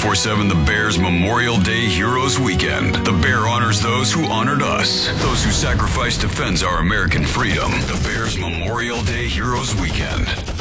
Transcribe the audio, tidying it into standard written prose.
24/7 The Bears Memorial Day Heroes Weekend. The Bear honors those who honored us. Those who sacrificed defends our American freedom. The Bears Memorial Day Heroes Weekend.